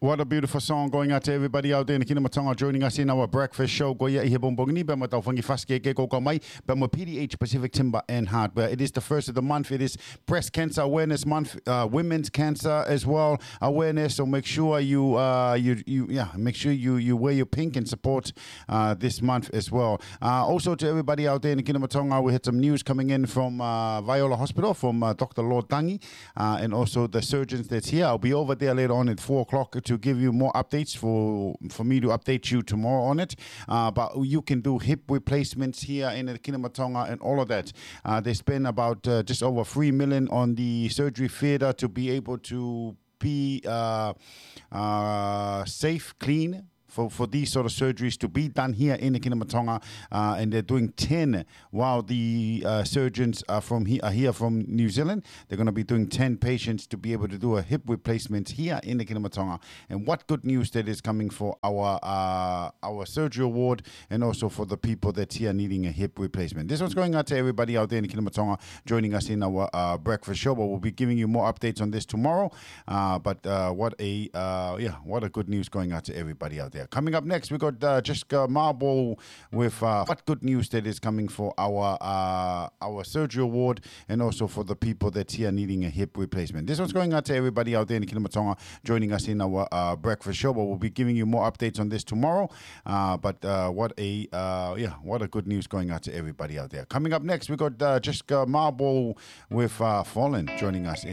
What a beautiful song going out to everybody out there in the Kinamatonga joining us in our breakfast show. Goya ihe bombongini bema taufangi faske ke ko mai bema PDH Pacific Timber and Hardware. It is the first of the month. It is Breast Cancer Awareness Month, Women's Cancer as well awareness. So make sure you make sure you wear your pink and support this month as well. Also to everybody out there in the Kinamatonga, we had some news coming in from Viola Hospital from Dr. Lord Tangi and also the surgeons that's here. I'll be over there later on at 4:00 to give you more updates for me to update you tomorrow on it. But you can do hip replacements here in the Kinamatonga and all of that. They spend about just over $3 million on the surgery theatre to be able to be safe, clean, for these sort of surgeries to be done here in the Kinamatonga, and they're doing 10 while the surgeons are here from New Zealand. They're going to be doing 10 patients to be able to do a hip replacement here in the Kinamatonga. And what good news that is coming for our surgery ward and also for the people that's here needing a hip replacement. This one's going out to everybody out there in the Kinamatonga joining us in our breakfast show, but we'll be giving you more updates on this tomorrow. But what a good news going out to everybody out there. Coming up next, we got Jessica Marble with what good news that is coming for our surgery ward and also for the people that's here needing a hip replacement. This one's going out to everybody out there in the Kinamatonga joining us in our breakfast show, but we'll be giving you more updates on this tomorrow. But what a good news going out to everybody out there. Coming up next, we got Jessica Marble with Fallen joining us in